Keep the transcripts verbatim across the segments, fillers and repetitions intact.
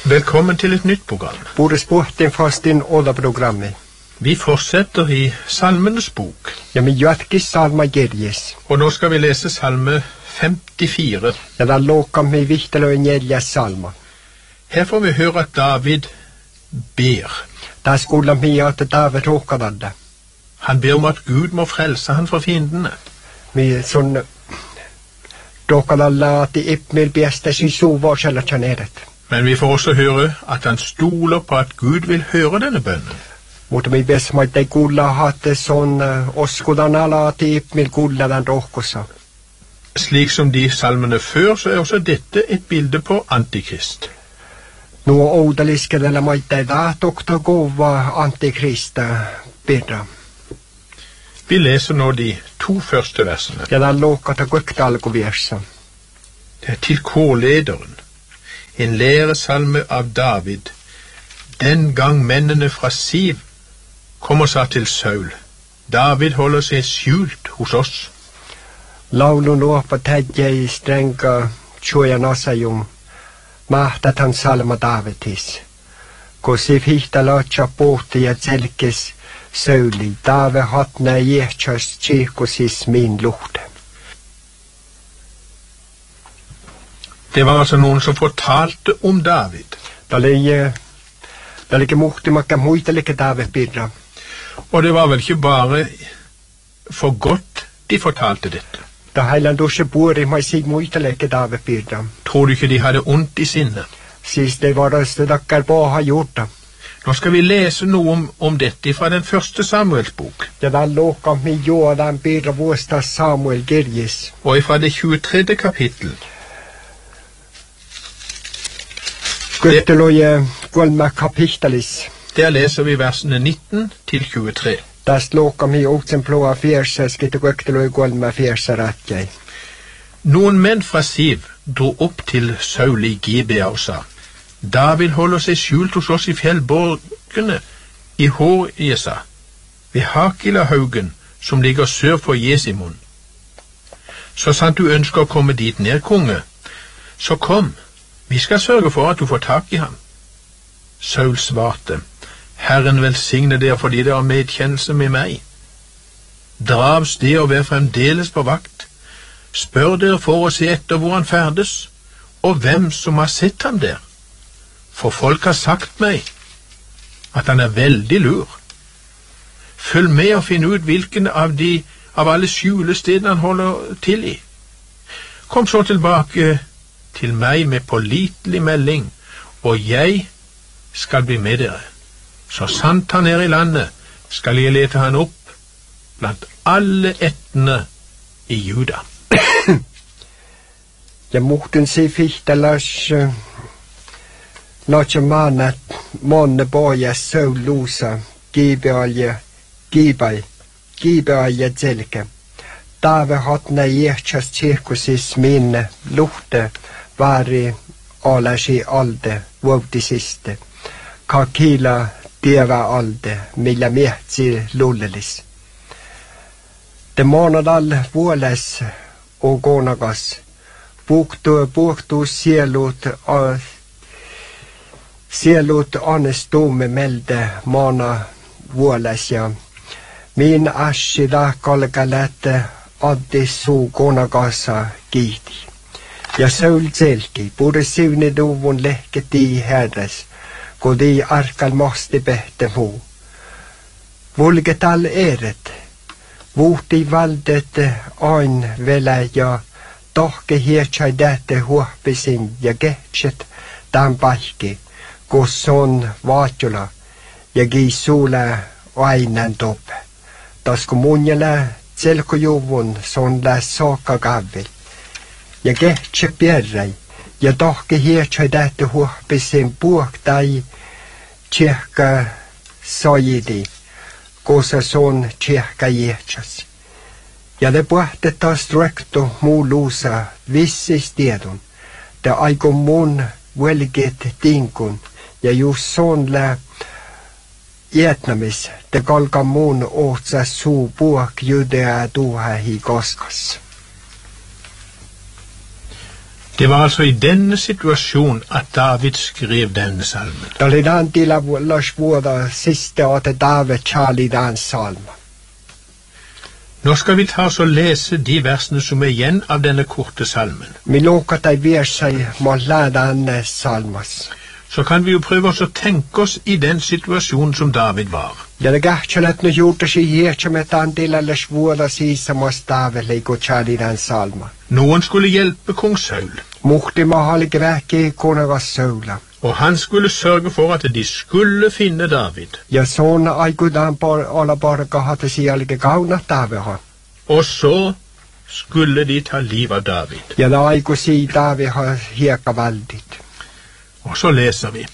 Velkommen til et nytt program. Både sporten fast inn alle programmet. Vi fortsetter i Salmenes bok. Ja, men jatke salma gerjes. Og nå skal vi lese salme femtifire. Ja, da låka med viktel og njerjes salma. Her får vi høre at David ber. Da skulle vi at David råkade. Han ber om at Gud må frelse han fra fiendene. Vi sånn råkade at det mer bästa sig så var källar tjäneret. Men vi får også høre at han stoler på at Gud vil høre denne bønnen. Mutta mi bes ma te kulla hatte son oskudan ala tip mil kulla den rohkossa. Slik som de salmene før, så er også dette et bilde på Antikrist. Nuo oudaliskadella maittai da doktor gova Antikrista birra. Vi leser nå de to første versene. Ja, da lokata gukta alkoversa. Det er til kårlederen. En læresalme av David. Den gang mennene fra Siv kommer seg til Saul. David holder seg skjult hos oss. Laulu nuopa tädje i strenga tjoja nasajum. Mahtat han salma Davidis. Ko Siv hihta latsa pohti ja tselkes Sauli. David hatna jehtjas tjikosis min luhte. Det var altså noen som fortalte om David. Da ligger Da ligger muhti makka muita like David birra. Og det var vel ikke bare for godt de fortalte dette. Da heiland også bor i meg sig muita like David birra. Tror du ikke de hadde ondt i sinne? Sist det var det stakkar ba ha gjort det. Nå skal vi lese noe om, om dette fra den første Samuels bok. Ja, da låka mi jo den birra våsta Samuel Gerjes. Og fra det tjuetredje kapittel. Gøtteloje golma kapitalis. Der leser vi versene nitten til tjuetre. Da slåka mi otsenplåa fjersa skite gøtteloje golma fjersa ratjei. Noen menn fra Siv dro opp til Saul i Gibea og sa: David holder seg skjult hos oss i fjellborgene i Hor-Jesa, ved Hakilahaugen, som ligger sør for Jesimon. Så sant du ønsker å komme dit ned, konge, så kom. Vi skal sørge for at du får tak i ham. Saul svarte: Herren velsigne dere fordi dere har medkjennelse med meg. Dra av sted og vær fremdeles på vakt. Spør dere for å se etter hvor han ferdes, og hvem som har sett ham der. For folk har sagt meg at han er veldig lur. Følg med og finn ut hvilken av de av alle skjulestedene han holder til i. Kom så tilbake til meg med pålitelig melding, og jeg skal bli med dere. Så sant han er i landet, skal jeg lete han opp blant alle ættene i Juda. Ja, muhten si fihta las Laatja maanat monne boja Saul luusa Gibeaja Gibai Gibeaja zelke. David hatna jehtjas tsirkusis minne luhte vari alasi alde vuotisiste. Kakila deva alde millä mehtsi lullelis. De månadal vuoles og gonagas. Buktu buktu sielut a Sielut anestome melde mana vuoles ja min ashi da kalkalette addi suu konagasa kiiti. Ja Saul selki, pure sivni duvun lehketi herres, kodi arkal masti behte muu. Vulgetal eret, vuhti valdet ain vele ja tohke hietsai dätte huopisin ja kehtset tämän paikki. Kus on vaatjula ja giisuule ainan tope. Tasku munjale selkojuvun son läs saaka kavil. Ja kehtse pierrei ja tohke hietsai tähti huopisin puhtai tjehka sajidi, kosa son tjehka jehtsas. Ja de puhte taas rekto muu luusa vissis tiedon. De aiku mun velget tinkun. Ja just sån lä jätnamis, te kalka muun ohtsa suu puak judea tuha hi koskas. Det var altså i denne situasjon at David skrev denne salmen. Talidan tila los vuoda siste åte David Charlidan salma. Nå skal vi ta oss og lese de versene som er igjen av denne korte salmen. Mi lukata versi molladan salmas. Så kan vi jo prøve oss å tenke oss i den situasjonen som David var. Ja det gahtsalet no juurta si hiertsa med tantila los vuoda sisa mos David leiko Charlidan salma. Noen skulle hjelpe kong Saul. Muhti mahalike väki kuningas Saula. Og han skulle sørge for at de skulle finne David. Ja sånne aikudan por olla porka hatte sielike kaunat Daviha. Og så skulle de ta liv av David. Ja da aiku si Daviha hieka valdit. Og så leser vi.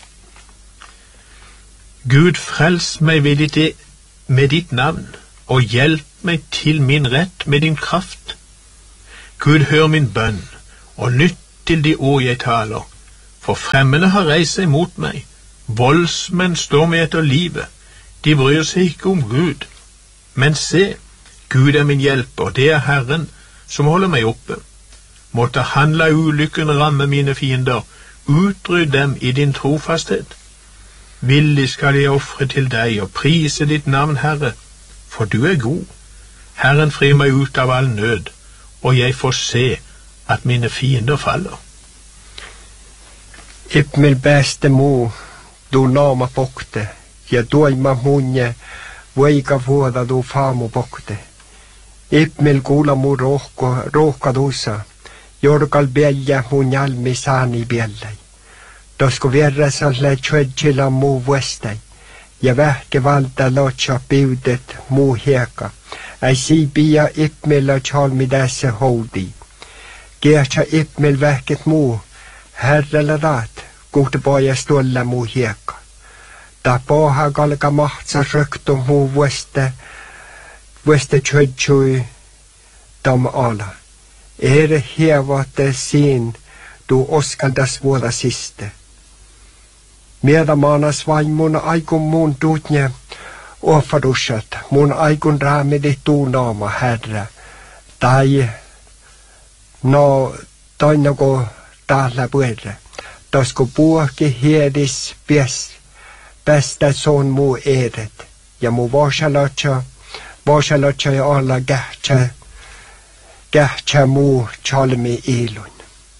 Gud, frels meg ved ditt, med ditt navn, og hjelp meg til min rett med din kraft. Gud, hør min bønn, og lytt til de ord jeg taler. For fremmede har reist seg mot meg. Voldsmenn står meg etter livet. De bryr seg ikke om Gud. Men se, Gud er min hjelper, det er Herren som holder meg oppe. Måtte han la ulykken ramme mine fiender, utrydd dem i din trofasthet. Villig skal jeg ofre til deg og prise ditt navn, Herre, for du er god. Herren frir meg ut av all nød, og jeg får se at mine fiender faller. Ipmil bäste mu, du naama pokte, ja tuima munje, voika vuoda du faamu pokte. Ipmil kuula mu rohko, rohka tuusa, jorkal bielja mun jalmi saani biellai. Tosko vierresalle tjödjila mu vuestai, ja vähke valta lotsa piudet mu hieka, ai siipia ipmillä chalmi tässä houdi. Kiehtä ipmil vähket mu, herrellä raat, kuhte pojas tuolla mu hiekka. Ta poha kalka mahtsa röktu mu vueste, vueste tjödjui tam ala. Ere hievatte siin, du oskaldas vuoda siste. Mieda maanas vain mun aikun mun tuutnje, ofadushat, mun aikun raamidi tuunaama, Herra, tai no toinako täällä puhuta, tosko puhki hiedis pies, päästä son muu edet, ja muu vasalotsa, vasalotsa ja olla kähtsä, kähtsä muu chalmi ilun.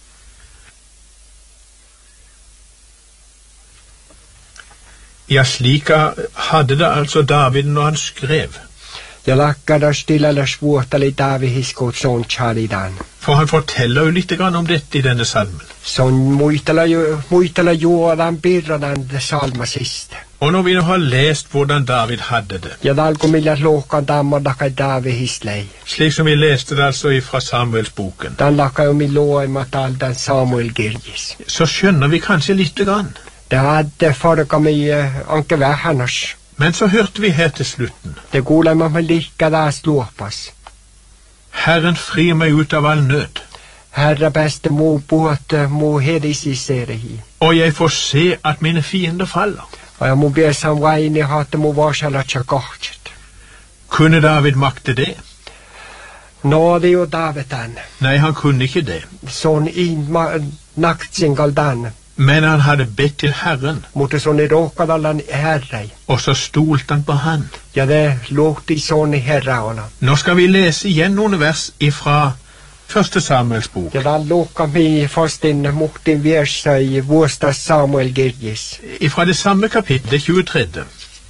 Ja, slik hadde det altså David når han skrev. Ja lakkada stillalla svuottali Davihiskot son Charlidan. For han forteller jo litt grann om dette i denne salmen. Son muistella ju muistella juodan pirradan salma siste. Og når vi nå har lest hvordan David hadde det, ja dalko millä lohkan tammadaka Davihislei. Slik som vi leste det altså fra Samuels boken, Dan lakka jo mi loima taldan Samuel kirjis. så skjønner vi kanskje litt grann. Det hadde forka mi anke vähännäs. Men så hørte vi her til slutten. Det kuulemma me likkadas luopas. Herren frir meg ut av all nød, Herra päästä muu puhutte muu hedisiserihi. og jeg får se at mine fiender faller. Ja mun piessan vaini haatte muu vasalatsa kohtset. Kunne David makte det? No det jo Davidan. Nei, han kunne ikke det. Son in naktsingaldan. Men han hadde bedt til Herren, Mutta son i råkadallan herrei. og så stolte han på han. Ja det låti son i herraona. Nå skal vi lese igjen noen vers ifra første Samuels bok. Ja da låka mi fastin muhtin versa i vuosta Samuel kirjis. Ifra det samme kapitlet, tjuetredje.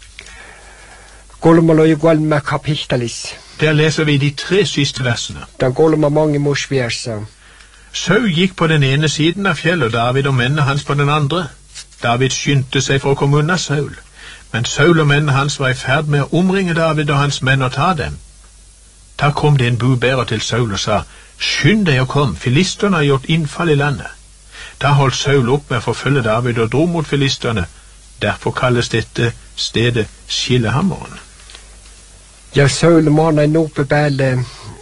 Kolmalo i kolme kapittelis. Der leser vi de tre siste versene. Dan kolma mange mors versa. Saul gikk på den ene siden av fjellet, David og mennene hans på den andre. David skyndte seg for å komme unna Saul, men Saul og mennene hans var i ferd med å omringe David og hans menn og ta dem. Da kom det en budbærer til Saul og sa, «Skynd deg og kom, filisterne har gjort innfall i landet.» Da holdt Saul opp med å forfølge David og dro mot filisterne. Derfor kalles dette stedet Skillehammeren. Ja Saul mana nope päälle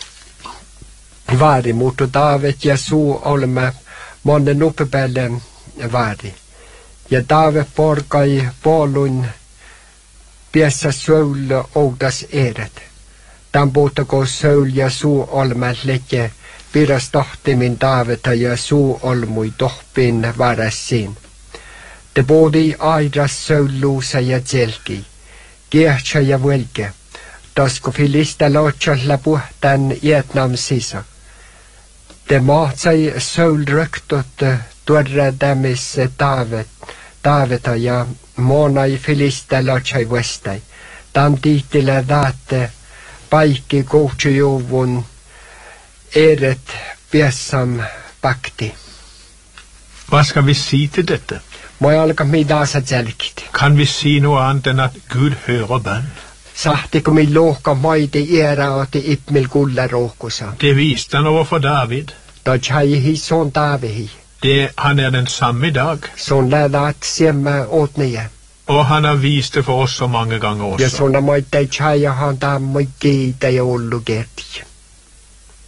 vaari, mutta David ja suu olemme mana nope päälle vaari. Ja David porkai puolun piessä Saul oudas eret. Tämän puhuttako Saul ja suu olemme leke pidas tohtimin taaveta ja suu olmui tohpin varassin. Te bodi airas söulluusa ja tselki, kiehtsä ja vuelke, tasko filista lotsalla puhtan Vietnam sisa. Te maatsai söulröktot tuoda tämmössä taavet, taaveta ja monai filista lotsai vestai. Tan tiitillä daatte paikki kohtsujuvun eret piessam pakti. Hva skal vi si til dette? Må jeg alka midasa tjelkit. Kan vi si noe annet enn at Gud hører bønn? Sahti kun min lohka maiti iera oti ipmil kulla rohkusa. Det viste han overfor David. Da tjai hi son Davihi. Det, han er den samme i dag. Son lädat siemme åtnije. Og han har vist det for oss så mange ganger Ja også. sona maita tjai han dammo giita ja ollu gerti.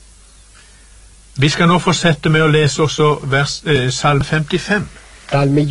Vi skal nå fortsette med å lese også vers, eh, Salme femtifem. Talmi